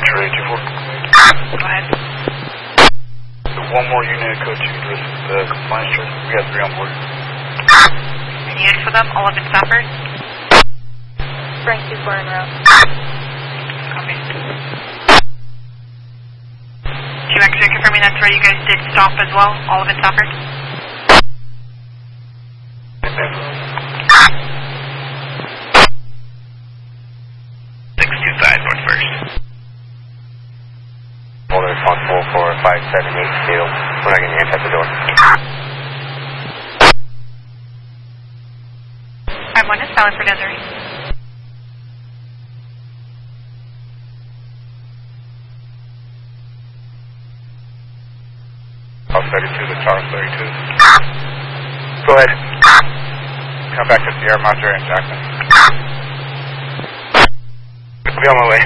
X-ray 2-4. Go ahead. One more unit, code 2, the compliance check. We have 3 on board. Any unit for them? All of it Stafford? Frank 2-4 en route. Copy. QX-ray confirming that's where you guys did stop as well? All of it Stafford? 625 northwest. Holder responsible for 5782. We're not getting answer at the door. I'm on is valid for Desiree. House 32 to Charles 32. Go ahead. Come back to Sierra Madre and Jackson. I'll be on my way.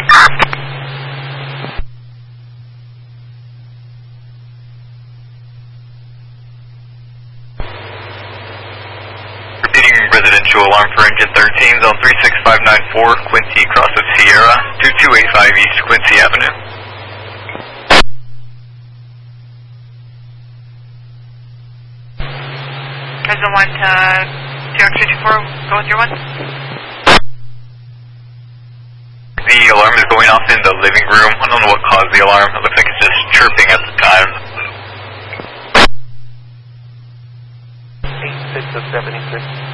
Repeating residential alarm for engine 13, zone 36594, Quincy, cross of Sierra, 2285 East Quincy Avenue. Guys don't want QX-ray 2-4, go with your one? The alarm is going off in the living room. I don't know what caused the alarm. It looks like it's just chirping at the time. 86 of 76.